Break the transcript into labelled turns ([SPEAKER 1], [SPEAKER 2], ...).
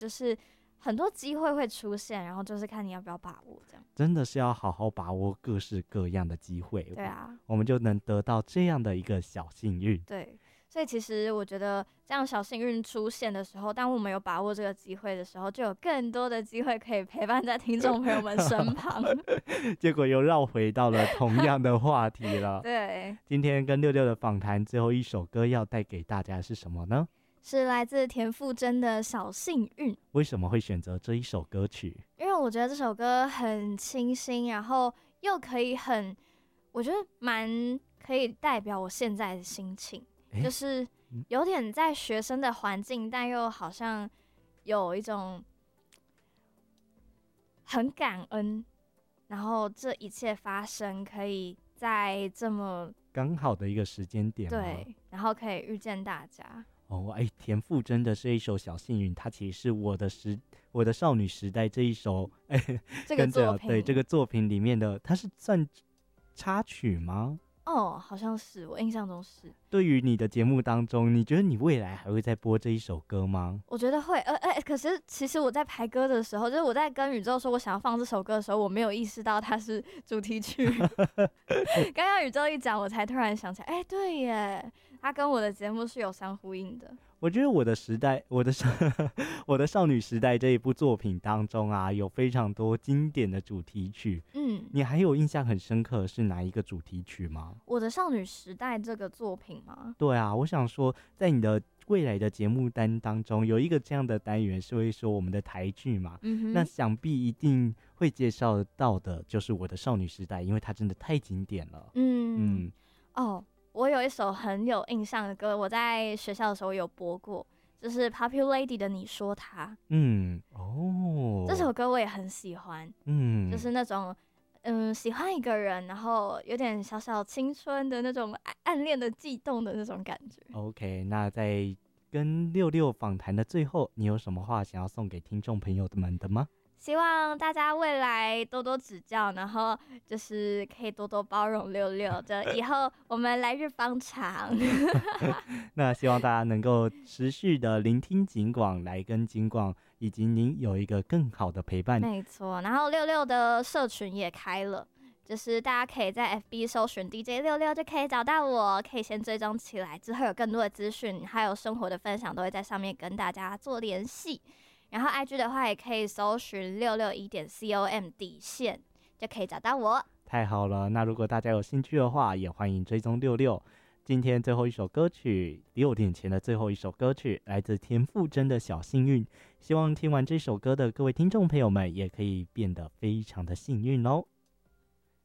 [SPEAKER 1] 就是很多机会会出现，然后就是看你要不要把握这样。
[SPEAKER 2] 真的是要好好把握各式各样的机会，
[SPEAKER 1] 对啊，
[SPEAKER 2] 我们就能得到这样的一个小幸运。
[SPEAKER 1] 对，所以其实我觉得这样小幸运出现的时候，当我们有把握这个机会的时候，就有更多的机会可以陪伴在听众朋友们身旁。
[SPEAKER 2] 结果又绕回到了同样的话题了。
[SPEAKER 1] 对，
[SPEAKER 2] 今天跟六六的访谈最后一首歌要带给大家的是什么呢？
[SPEAKER 1] 是来自田馥甄的《小幸运》。
[SPEAKER 2] 为什么会选择这一首歌曲？
[SPEAKER 1] 因为我觉得这首歌很清新，然后又可以我觉得蛮可以代表我现在的心情，就是有点在学生的环境，但又好像有一种很感恩，然后这一切发生可以在这么
[SPEAKER 2] 刚好的一个时间点吗？
[SPEAKER 1] 对，然后可以遇见大家。
[SPEAKER 2] 田馥甄的这一首《小幸运》，它其实是我的少女时代这一首，
[SPEAKER 1] 这个作品，
[SPEAKER 2] 对这个作品里面的，它是算插曲吗？
[SPEAKER 1] 哦，好像是，我印象中是。
[SPEAKER 2] 对于你的节目当中，你觉得你未来还会再播这一首歌吗？
[SPEAKER 1] 我觉得会，可是其实我在排歌的时候，就是我在跟宇宙说我想要放这首歌的时候，我没有意识到它是主题曲。刚刚宇宙一讲，我才突然想起来，对耶，它跟我的节目是有相呼应的。
[SPEAKER 2] 我觉得我的少女时代这一部作品当中啊，有非常多经典的主题曲。你还有印象很深刻是哪一个主题曲吗？
[SPEAKER 1] 我的少女时代这个作品吗？
[SPEAKER 2] 对啊，我想说，在你的未来的节目单当中，有一个这样的单元是会说我们的台剧嘛。那想必一定会介绍到的就是我的少女时代，因为它真的太经典了。
[SPEAKER 1] 我有一首很有印象的歌，我在学校的时候有播过，就是 Popular Lady 的你说他。这首歌我也很喜欢。就是那种喜欢一个人，然后有点小小青春的那种暗恋的悸动的那种感觉。
[SPEAKER 2] OK， 那在跟六六访谈的最后，你有什么话想要送给听众朋友们的吗？
[SPEAKER 1] 希望大家未来多多指教，然后就是可以多多包容六六，就以后我们来日方长。
[SPEAKER 2] 那希望大家能够持续的聆听警广，来跟警广以及您有一个更好的陪伴。
[SPEAKER 1] 没错，然后六六的社群也开了，就是大家可以在 FB 搜寻 DJ66就可以找到我，可以先追踪起来，之后有更多的资讯还有生活的分享都会在上面跟大家做联系。然后 IG 的话也可以搜寻661.com 底线就可以找到我。
[SPEAKER 2] 太好了，那如果大家有兴趣的话，也欢迎追踪六六。今天最后一首歌曲，6点前的最后一首歌曲，来自田馥甄的小幸运。希望听完这首歌的各位听众朋友们，也可以变得非常的幸运哦。